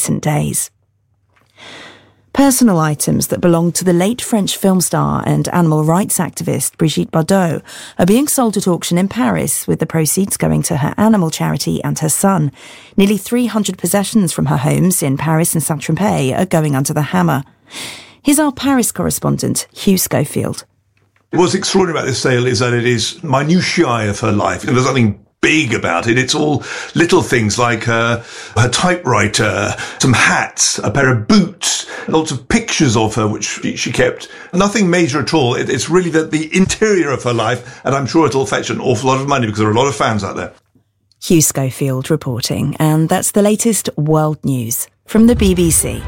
recent days. Personal items that belonged to the late French film star and animal rights activist Brigitte Bardot are being sold at auction in Paris, with the proceeds going to her animal charity and her son. Nearly 300 possessions from her homes in Paris and Saint-Tropez are going under the hammer. Here's our Paris correspondent, Hugh Schofield. What's extraordinary about this sale is that it is minutiae of her life. There's nothing big about it. It's all little things like her typewriter, some hats, a pair of boots, lots of pictures of her which she kept. Nothing major at all. It's really the interior of her life, and I'm sure it'll fetch an awful lot of money because there are a lot of fans out there. Hugh Schofield reporting, and that's the latest world news from the BBC.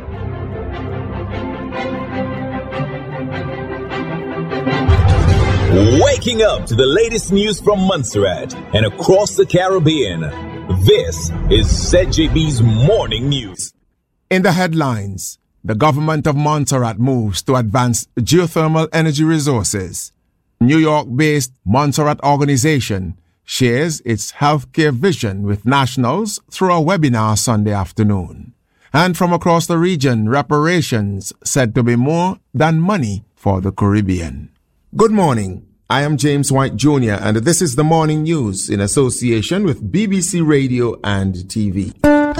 Waking up to the latest news from Montserrat and across the Caribbean. This is ZJB's Morning News. In the headlines, the government of Montserrat moves to advance geothermal energy resources. New York-based Montserrat organization shares its healthcare vision with nationals through a webinar Sunday afternoon. And from across the region, reparations said to be more than money for the Caribbean. Good morning. I am James White Jr. and this is the Morning News in association with BBC Radio and TV.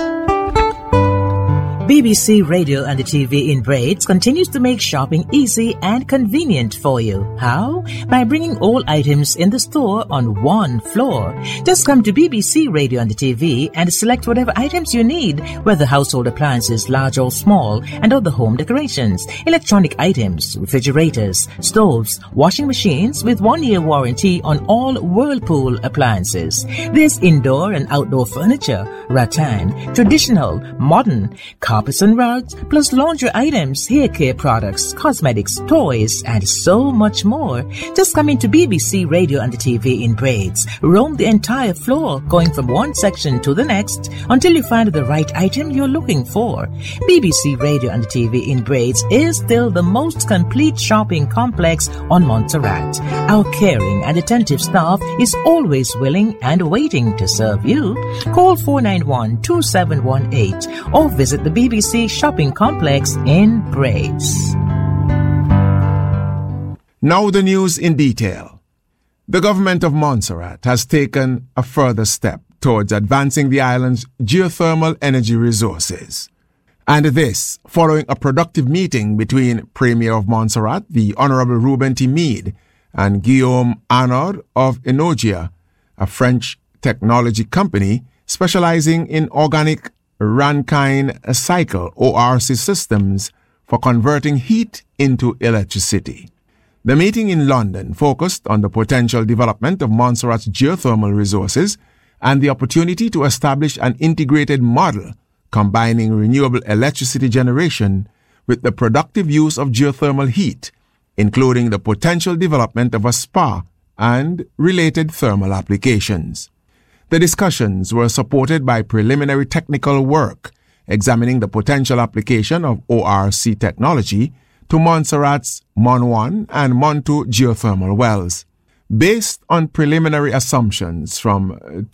BBC Radio and the TV in Braids continues to make shopping easy and convenient for you. How? By bringing all items in the store on one floor. Just come to BBC Radio and the TV and select whatever items you need, whether household appliances, large or small, and other home decorations, electronic items, refrigerators, stoves, washing machines with 1-year warranty on all Whirlpool appliances. There's indoor and outdoor furniture, rattan, traditional, modern, carpets and rugs, plus laundry items, hair care products, cosmetics, toys, and so much more. Just come into BBC Radio and the TV in Braids. Roam the entire floor, going from one section to the next until you find the right item you're looking for. BBC Radio and the TV in Braids is still the most complete shopping complex on Montserrat. Our caring and attentive staff is always willing and waiting to serve you. Call 491-2718 or visit the BBC Shopping Complex in Braids. Now the news in detail. The government of Montserrat has taken a further step towards advancing the island's geothermal energy resources. And this, following a productive meeting between Premier of Montserrat, the Honorable Ruben T. Meade, and Guillaume Arnaud of Enogia, a French technology company specializing in organic Rankine cycle ORC systems for converting heat into electricity. The meeting in London focused on the potential development of Montserrat's geothermal resources and the opportunity to establish an integrated model combining renewable electricity generation with the productive use of geothermal heat, including the potential development of a spa and related thermal applications. The discussions were supported by preliminary technical work examining the potential application of ORC technology to Montserrat's Mon 1 and Mon 2 geothermal wells. Based on preliminary assumptions from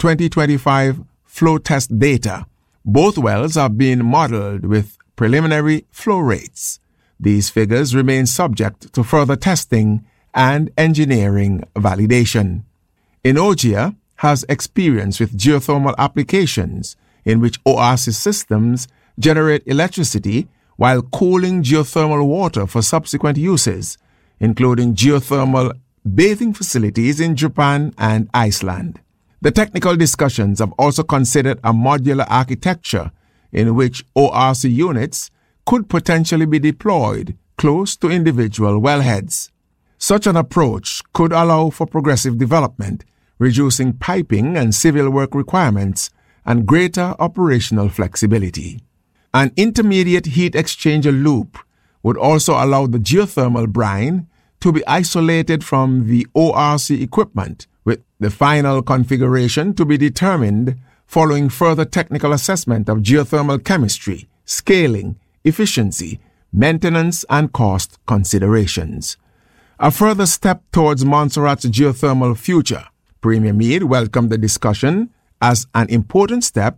2025 flow test data, both wells are being modeled with preliminary flow rates. These figures remain subject to further testing and engineering validation. Enogia has experience with geothermal applications in which ORC systems generate electricity while cooling geothermal water for subsequent uses, including geothermal bathing facilities in Japan and Iceland. The technical discussions have also considered a modular architecture in which ORC units could potentially be deployed close to individual wellheads. Such an approach could allow for progressive development, reducing piping and civil work requirements, and greater operational flexibility. An intermediate heat exchanger loop would also allow the geothermal brine to be isolated from the ORC equipment, with the final configuration to be determined following further technical assessment of geothermal chemistry, scaling, efficiency, maintenance, and cost considerations. A further step towards Montserrat's geothermal future. Premier Meade welcomed the discussion as an important step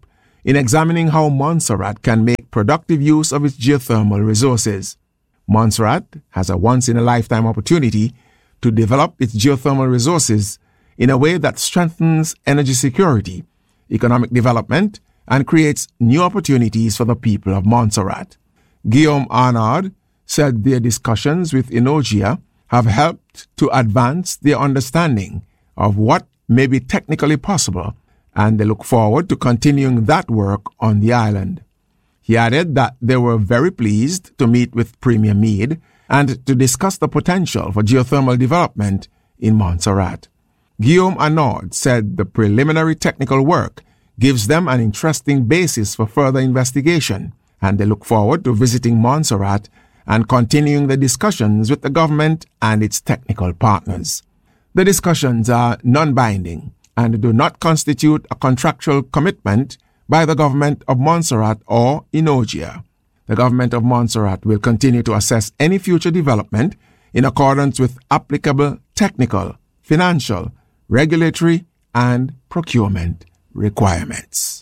in examining how Montserrat can make productive use of its geothermal resources. Montserrat has a once-in-a-lifetime opportunity to develop its geothermal resources in a way that strengthens energy security, economic development, and creates new opportunities for the people of Montserrat. Guillaume Arnaud said their discussions with Enogia have helped to advance their understanding of what may be technically possible, and they look forward to continuing that work on the island. He added that they were very pleased to meet with Premier Meade and to discuss the potential for geothermal development in Montserrat. Guillaume Arnaud said the preliminary technical work gives them an interesting basis for further investigation, and they look forward to visiting Montserrat and continuing the discussions with the government and its technical partners. The discussions are non-binding and do not constitute a contractual commitment by the government of Montserrat or Enogia. The government of Montserrat will continue to assess any future development in accordance with applicable technical, financial, regulatory, and procurement requirements.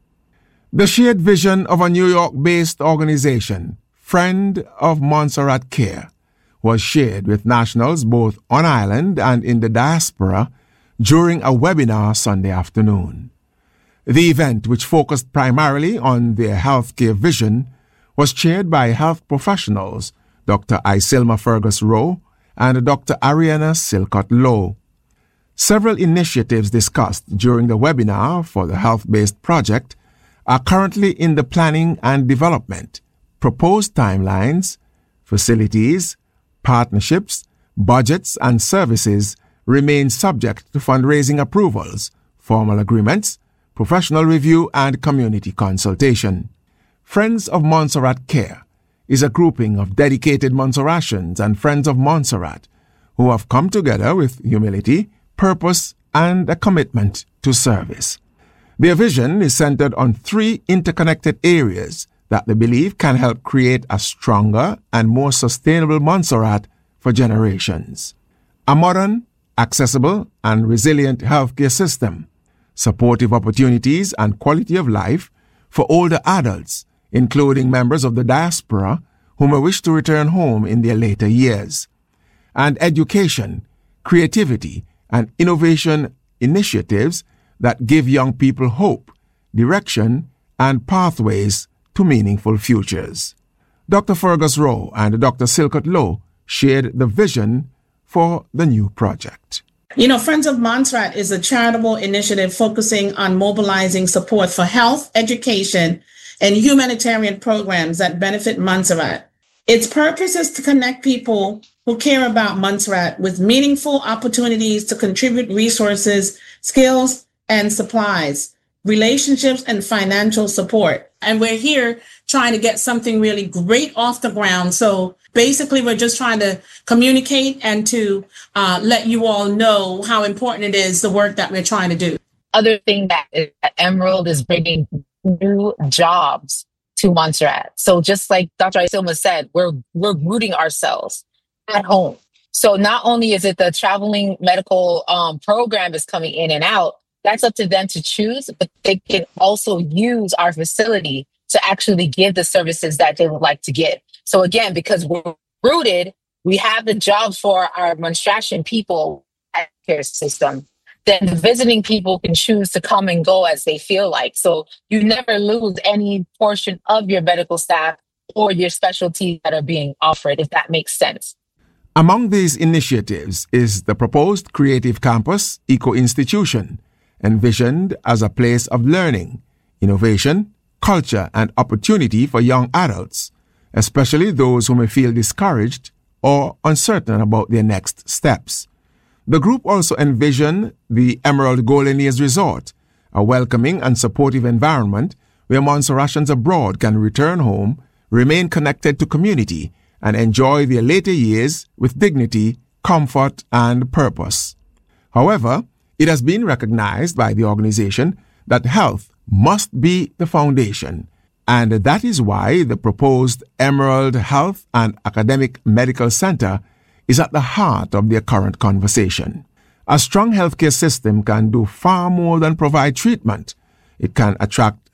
The shared vision of a New York-based organization, Friend of Montserrat Care, was shared with nationals both on island and in the diaspora during a webinar Sunday afternoon. The event, which focused primarily on their healthcare vision, was chaired by health professionals Dr. Isilma Fergus-Rowe and Dr. Ariana Silcott-Lowe. Several initiatives discussed during the webinar for the health-based project are currently in the planning and development. Proposed timelines, facilities, partnerships, budgets, and services remain subject to fundraising approvals, formal agreements, professional review, and community consultation. Friends of Montserrat Care is a grouping of dedicated Montserratians and friends of Montserrat who have come together with humility, purpose, and a commitment to service. Their vision is centered on 3 interconnected areas that they believe can help create a stronger and more sustainable Montserrat for generations. A modern, accessible, and resilient healthcare system, supportive opportunities and quality of life for older adults, including members of the diaspora who may wish to return home in their later years, and education, creativity, and innovation initiatives that give young people hope, direction, and pathways to meaningful futures. Dr. Fergus-Rowe and Dr. Silcott-Lowe shared the vision for the new project. Friends of Montserrat is a charitable initiative focusing on mobilizing support for health, education, and humanitarian programs that benefit Montserrat. Its purpose is to connect people who care about Montserrat with meaningful opportunities to contribute resources, skills, and supplies, relationships, and financial support. And we're here trying to get something really great off the ground. So basically, we're just trying to communicate and to let you all know how important it is, the work that we're trying to do. Other thing that Emerald is bringing new jobs to Montserrat. So just like Dr. Isilma said, we're rooting ourselves at home. So not only is it the traveling medical program is coming in and out, that's up to them to choose, but they can also use our facility to actually give the services that they would like to give. So again, because we're rooted, we have the jobs for our Montserratian people at the care system. Then the visiting people can choose to come and go as they feel like. So you never lose any portion of your medical staff or your specialties that are being offered, if that makes sense. Among these initiatives is the proposed Creative Campus Eco-Institution, envisioned as a place of learning, innovation, culture, and opportunity for young adults, especially those who may feel discouraged or uncertain about their next steps. The group also envisioned the Emerald Golden Years Resort, a welcoming and supportive environment where Montserratians abroad can return home, remain connected to community, and enjoy their later years with dignity, comfort, and purpose. However, it has been recognized by the organization that health must be the foundation, and that is why the proposed Emerald Health and Academic Medical Center is at the heart of their current conversation. A strong healthcare system can do far more than provide treatment. It can attract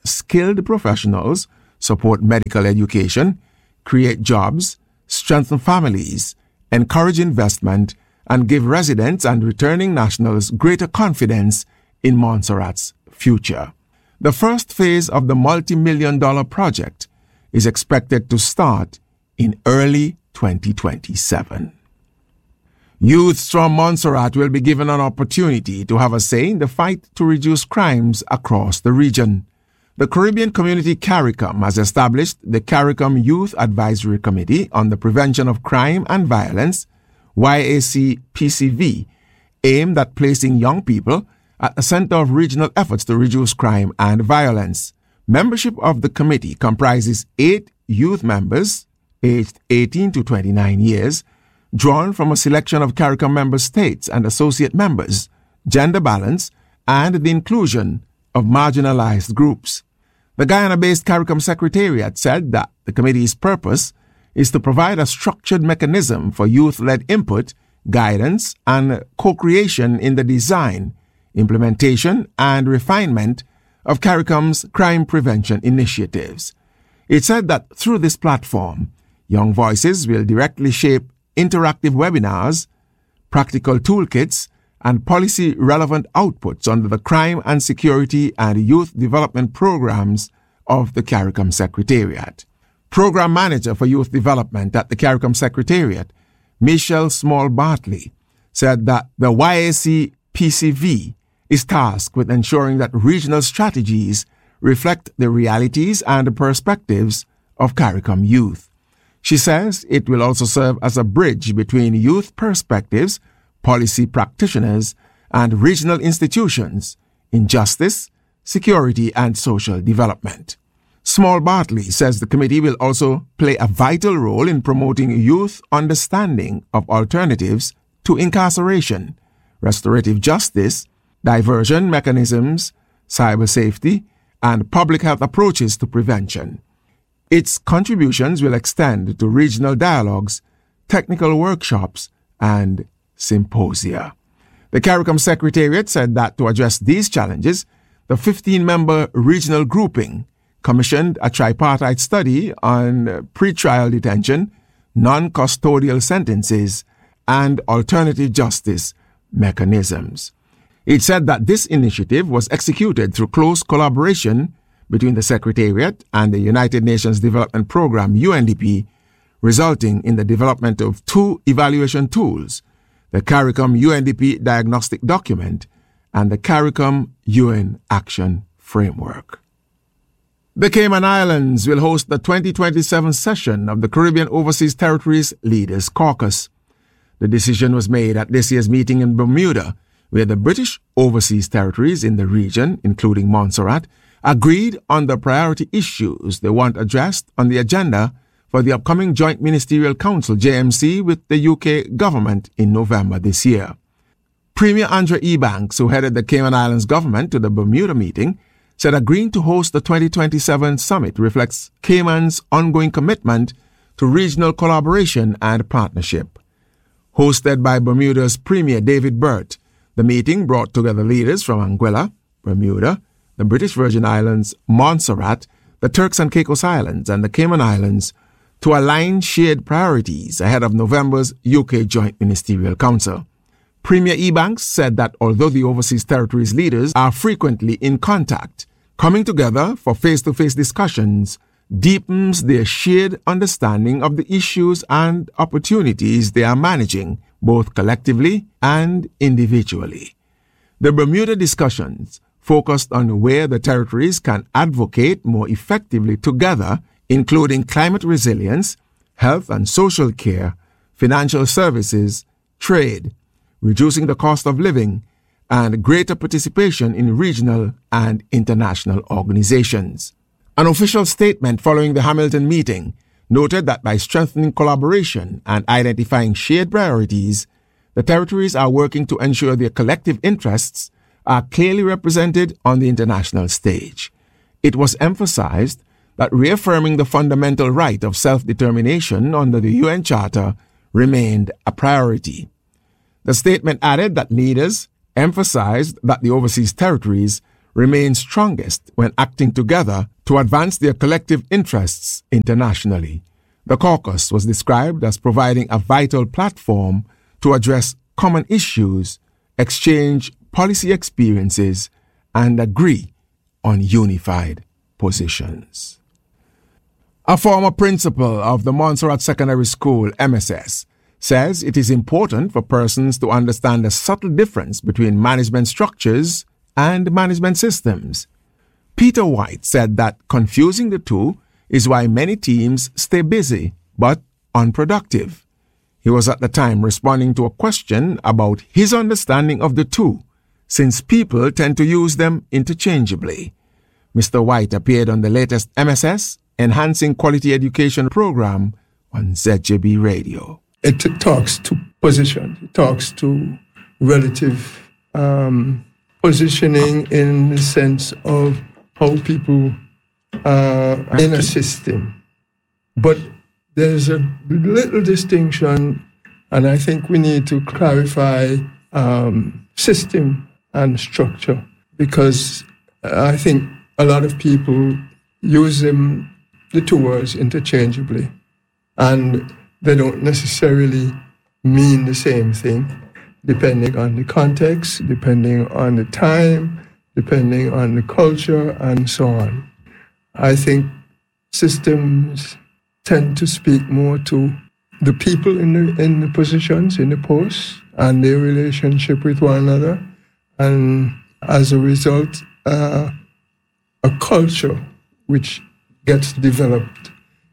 skilled professionals, support medical education, create jobs, strengthen families, encourage investment, and give residents and returning nationals greater confidence in Montserrat's future. The first phase of the multi-million-dollar project is expected to start in early 2027. Youths from Montserrat will be given an opportunity to have a say in the fight to reduce crimes across the region. The Caribbean Community CARICOM has established the CARICOM Youth Advisory Committee on the Prevention of Crime and Violence, YAC-PCV, aimed at placing young people at the center of regional efforts to reduce crime and violence. Membership of the committee comprises 8 youth members, aged 18 to 29 years, drawn from a selection of CARICOM member states and associate members, gender balance, and the inclusion of marginalized groups. The Guyana-based CARICOM Secretariat said that the committee's purpose is to provide a structured mechanism for youth-led input, guidance, and co-creation in the design, implementation, and refinement of CARICOM's crime prevention initiatives. It said that through this platform, young voices will directly shape interactive webinars, practical toolkits, and policy-relevant outputs under the crime and security and youth development programs of the CARICOM Secretariat. Program Manager for Youth Development at the CARICOM Secretariat, Michelle Small-Bartley, said that the YAC-PCV is tasked with ensuring that regional strategies reflect the realities and perspectives of CARICOM youth. She says it will also serve as a bridge between youth perspectives, policy practitioners, and regional institutions in justice, security, and social development. Small-Bartley says the committee will also play a vital role in promoting youth understanding of alternatives to incarceration, restorative justice, diversion mechanisms, cyber safety, and public health approaches to prevention. Its contributions will extend to regional dialogues, technical workshops, and symposia. The CARICOM Secretariat said that to address these challenges, the 15-member regional grouping commissioned a tripartite study on pretrial detention, non-custodial sentences, and alternative justice mechanisms. It said that this initiative was executed through close collaboration between the Secretariat and the United Nations Development Programme, UNDP, resulting in the development of 2 evaluation tools, the CARICOM UNDP Diagnostic Document and the CARICOM UN Action Framework. The Cayman Islands will host the 2027 session of the Caribbean Overseas Territories Leaders Caucus. The decision was made at this year's meeting in Bermuda, where the British overseas territories in the region, including Montserrat, agreed on the priority issues they want addressed on the agenda for the upcoming Joint Ministerial Council JMC with the UK government in November this year. Premier Andrea Ebanks, who headed the Cayman Islands government to the Bermuda meeting, said agreeing to host the 2027 summit reflects Cayman's ongoing commitment to regional collaboration and partnership. Hosted by Bermuda's Premier David Burt, the meeting brought together leaders from Anguilla, Bermuda, the British Virgin Islands, Montserrat, the Turks and Caicos Islands, and the Cayman Islands to align shared priorities ahead of November's UK Joint Ministerial Council. Premier Ebanks said that although the overseas territories leaders are frequently in contact, coming together for face-to-face discussions deepens their shared understanding of the issues and opportunities they are managing, both collectively and individually. The Bermuda discussions focused on where the territories can advocate more effectively together, including climate resilience, health and social care, financial services, trade, reducing the cost of living, and greater participation in regional and international organizations. An official statement following the Hamilton meeting noted that by strengthening collaboration and identifying shared priorities, the territories are working to ensure their collective interests are clearly represented on the international stage. It was emphasized that reaffirming the fundamental right of self-determination under the UN Charter remained a priority. The statement added that leaders emphasized that the overseas territories remain strongest when acting together to advance their collective interests internationally. The caucus was described as providing a vital platform to address common issues, exchange policy experiences, and agree on unified positions. A former principal of the Montserrat Secondary School, MSS, says it is important for persons to understand the subtle difference between management structures and management systems. Peter White said that confusing the two is why many teams stay busy but unproductive. He was at the time responding to a question about his understanding of the two, since people tend to use them interchangeably. Mr. White appeared on the latest MSS Enhancing Quality Education program on ZJB Radio. It talks to position, it talks to relative positioning in the sense of how people are in a system. But there's a little distinction, and I think we need to clarify system and structure, because I think a lot of people use them, the two words, interchangeably, and they don't necessarily mean the same thing, depending on the context, depending on the time, depending on the culture, and so on. I think systems tend to speak more to the people in the positions, in the posts, and their relationship with one another, and as a result, a culture which gets developed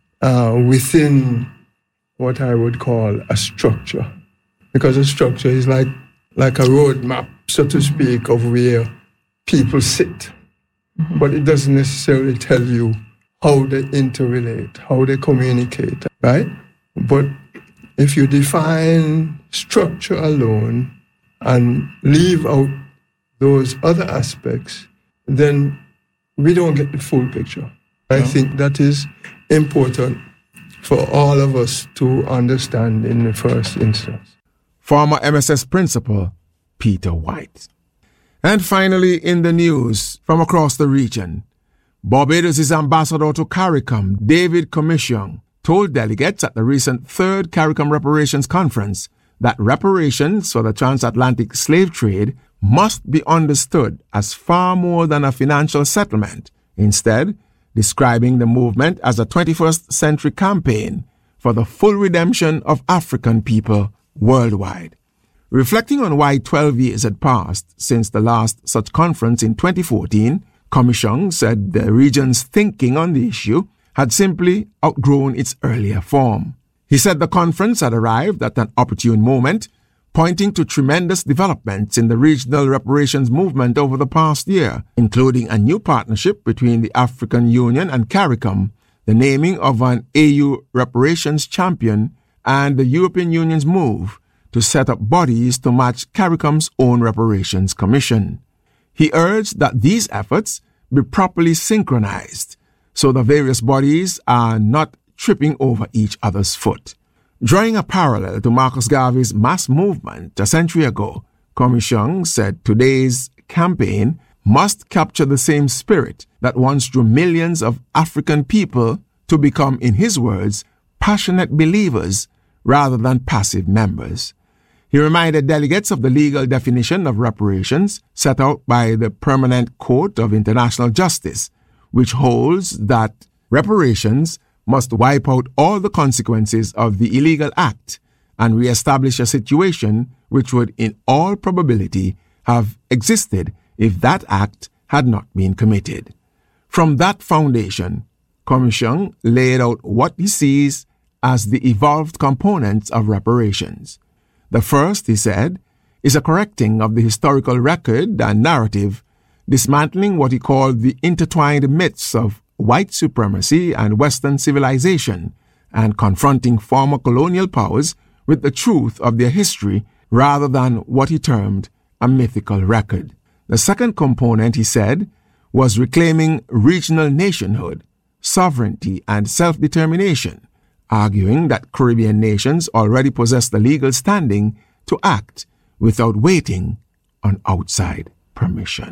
within what I would call a structure. Because a structure is like a roadmap, so to speak, of where people sit. But it doesn't necessarily tell you how they interrelate, how they communicate, right? But if you define structure alone and leave out those other aspects, then we don't get the full picture. I think that is important for all of us to understand in the first instance. Former MSS principal Peter White. And finally, in the news from across the region, Barbados' ambassador to CARICOM, David Commission, told delegates at the recent third CARICOM Reparations Conference that reparations for the transatlantic slave trade must be understood as far more than a financial settlement, instead describing the movement as a 21st century campaign for the full redemption of African people worldwide. Reflecting on why 12 years had passed since the last such conference in 2014, Commission said the region's thinking on the issue had simply outgrown its earlier form. He said the conference had arrived at an opportune moment, pointing to tremendous developments in the regional reparations movement over the past year, including a new partnership between the African Union and CARICOM, the naming of an AU reparations champion, and the European Union's move to set up bodies to match CARICOM's own reparations commission. He urged that these efforts be properly synchronized so the various bodies are not tripping over each other's foot. Drawing a parallel to Marcus Garvey's mass movement a century ago, Commission said today's campaign must capture the same spirit that once drew millions of African people to become, in his words, passionate believers rather than passive members. He reminded delegates of the legal definition of reparations set out by the Permanent Court of International Justice, which holds that reparations must wipe out all the consequences of the illegal act and re-establish a situation which would in all probability have existed if that act had not been committed. From that foundation, Commission laid out what he sees as the evolved components of reparations. The first, he said, is a correcting of the historical record and narrative, dismantling what he called the intertwined myths of white supremacy and Western civilization, and confronting former colonial powers with the truth of their history rather than what he termed a mythical record. The second component, he said, was reclaiming regional nationhood, sovereignty, and self-determination, arguing that Caribbean nations already possess the legal standing to act without waiting on outside permission.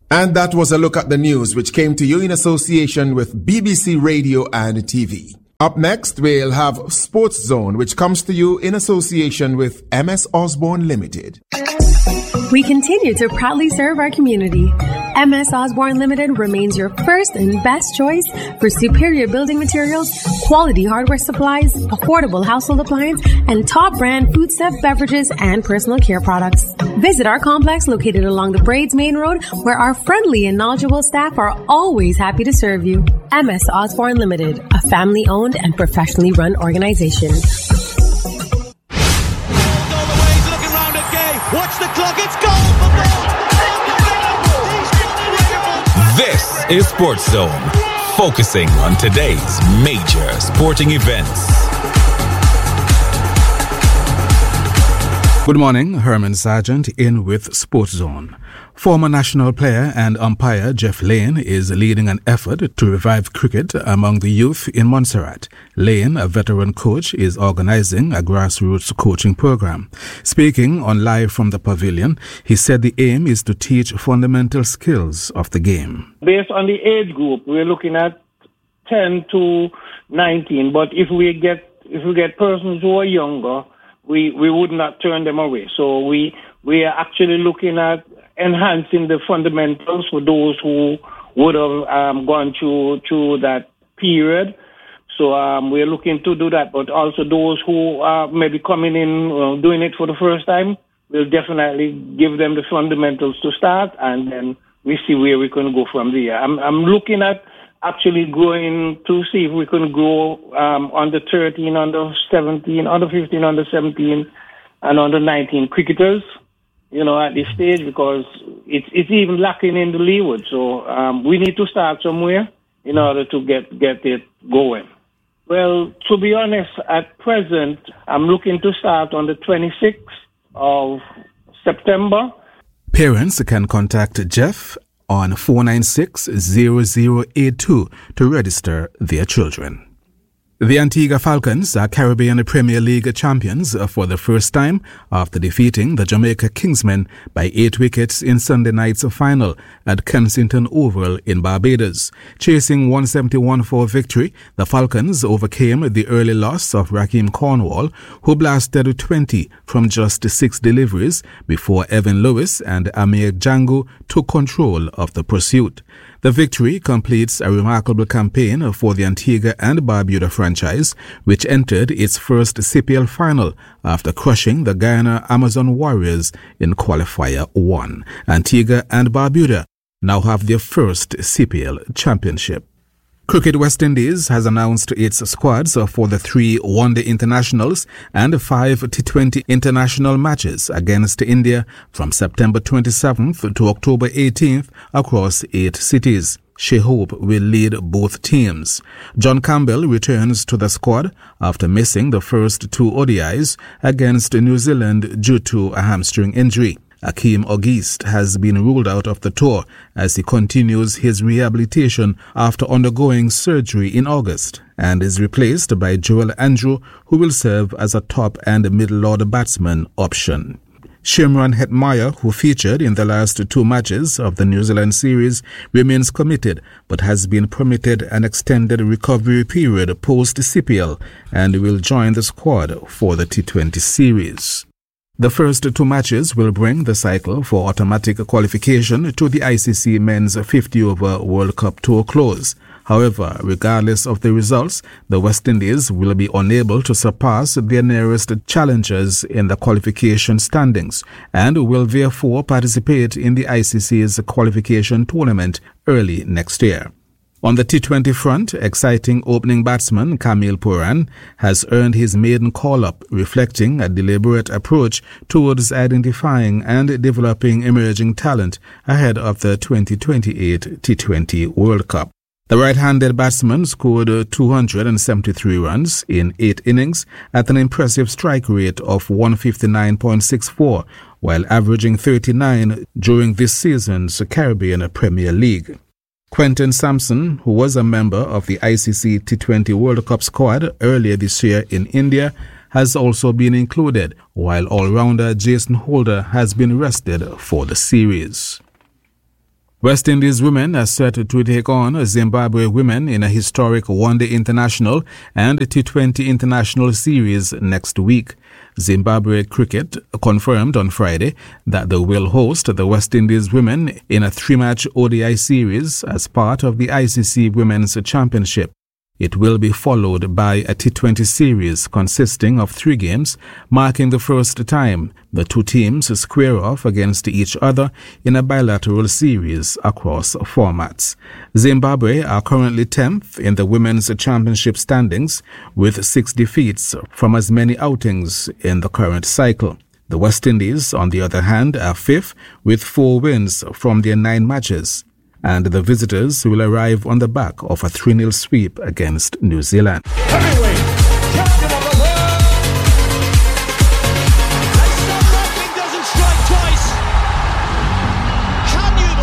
And that was a look at the news, which came to you in association with BBC Radio and TV. Up next, we'll have Sports Zone, which comes to you in association with MS Osborne Limited. We continue to proudly serve our community. MS Osborne Limited remains your first and best choice for superior building materials, quality hardware supplies, affordable household appliance, and top brand foodstuff, beverages, and personal care products. Visit our complex located along the Braids Main Road, where our friendly and knowledgeable staff are always happy to serve you. MS Osborne Limited, a family-owned and professionally run organization. Watch the clock, it's goal for goal! This is Sports Zone, focusing on today's major sporting events. Good morning, Herman Sargent in with Sports Zone. Former national player and umpire Jeff Lane is leading an effort to revive cricket among the youth in Montserrat. Lane, a veteran coach, is organizing a grassroots coaching program. Speaking on Live from the Pavilion, he said the aim is to teach fundamental skills of the game. Based on the age group, we're looking at 10 to 19, but if we get persons who are younger, we would not turn them away. So we are actually looking at enhancing the fundamentals for those who would have gone through that period. So we're looking to do that. But also those who are maybe coming in, doing it for the first time, we'll definitely give them the fundamentals to start, and then we see where we can go from there. I'm looking at actually going to see if we can grow under 13, under 17, under 15, under 17, and under 19 cricketers, at this stage, because it's even lacking in the leeward. So we need to start somewhere in order to get it going. Well, to be honest, at present, I'm looking to start on the 26th of September. Parents can contact Jeff on 496-0082 to register their children. The Antigua Falcons are Caribbean Premier League champions for the first time after defeating the Jamaica Kingsmen by 8 wickets in Sunday night's final at Kensington Oval in Barbados. Chasing 171 for victory, the Falcons overcame the early loss of Raheem Cornwall, who blasted 20 from just 6 deliveries before Evan Lewis and Amir Django took control of the pursuit. The victory completes a remarkable campaign for the Antigua and Barbuda franchise, which entered its first CPL final after crushing the Guyana Amazon Warriors in Qualifier 1. Antigua and Barbuda now have their first CPL championship. Cricket West Indies has announced its squads for the 3 one-day internationals and 5 T20 international matches against India from September 27th to October 18th across 8 cities. Shai Hope will lead both teams. John Campbell returns to the squad after missing the first 2 ODIs against New Zealand due to a hamstring injury. Akeem Auguste has been ruled out of the tour as he continues his rehabilitation after undergoing surgery in August and is replaced by Joel Andrew, who will serve as a top and middle-order batsman option. Shimron Hetmyer, who featured in the last 2 matches of the New Zealand series, remains committed but has been permitted an extended recovery period post-CPL and will join the squad for the T20 series. The first 2 matches will bring the cycle for automatic qualification to the ICC Men's 50-over World Cup to a close. However, regardless of the results, the West Indies will be unable to surpass their nearest challengers in the qualification standings and will therefore participate in the ICC's qualification tournament early next year. On the T20 front, exciting opening batsman Kamil Puran has earned his maiden call-up, reflecting a deliberate approach towards identifying and developing emerging talent ahead of the 2028 T20 World Cup. The right-handed batsman scored 273 runs in 8 innings at an impressive strike rate of 159.64, while averaging 39 during this season's Caribbean Premier League. Quentin Sampson, who was a member of the ICC T20 World Cup squad earlier this year in India, has also been included, while all-rounder Jason Holder has been rested for the series. West Indies women are set to take on Zimbabwe women in a historic one-day international and T20 international series next week. Zimbabwe Cricket confirmed on Friday that they will host the West Indies women in a 3-match ODI series as part of the ICC Women's Championship. It will be followed by a T20 series consisting of 3 games, marking the first time the two teams square off against each other in a bilateral series across formats. Zimbabwe are currently 10th in the Women's Championship standings with 6 defeats from as many outings in the current cycle. The West Indies, on the other hand, are 5th with 4 wins from their 9 matches. And the visitors will arrive on the back of a 3-0 sweep against New Zealand. Heavyweight champion of the world. Wrestling doesn't strike twice. Can you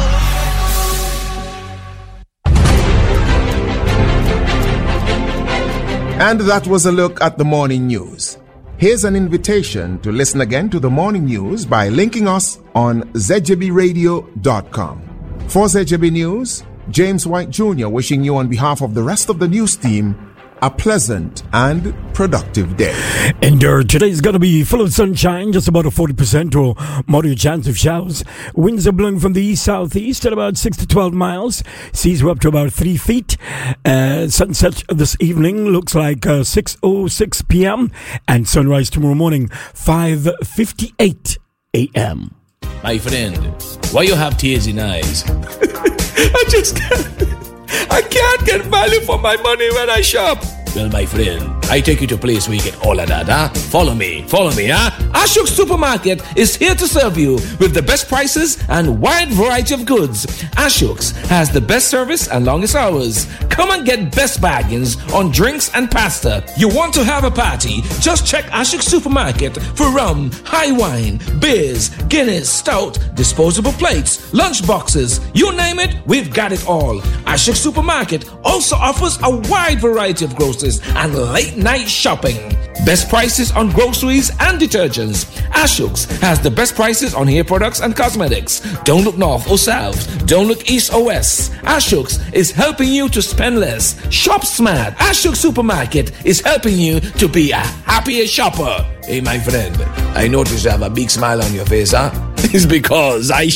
believe it? And that was a look at the morning news. Here's an invitation to listen again to the morning news by linking us on zjbradio.com. For ZJB News, James White Jr. wishing you on behalf of the rest of the news team a pleasant and productive day. And today is going to be full of sunshine, just about a 40% or moderate chance of showers. Winds are blowing from the east-southeast at about 6 to 12 miles. Seas are up to about 3 feet. Sunset this evening looks like 6:06 p.m. and sunrise tomorrow morning 5:58 a.m. My friend, why you have tears in eyes? I can't get value for my money when I shop. Well, my friend, I take you to a place where you get all of that, huh? Follow me, huh? Ashok Supermarket is here to serve you with the best prices and wide variety of goods. Ashok's has the best service and longest hours. Come and get best bargains on drinks and pasta. You want to have a party? Just check Ashok Supermarket for rum, high wine, beers, Guinness, stout, disposable plates, lunch boxes. You name it, we've got it all. Ashok Supermarket also offers a wide variety of groceries and late night shopping. Best prices on groceries and detergents. Ashok's has the best prices on hair products and cosmetics. Don't look north or south. Don't look east or west. Ashok's is helping you to spend less. Shop smart. Ashok Supermarket is helping you to be a happier shopper. Hey, my friend, I notice you have a big smile on your face, huh? It's because I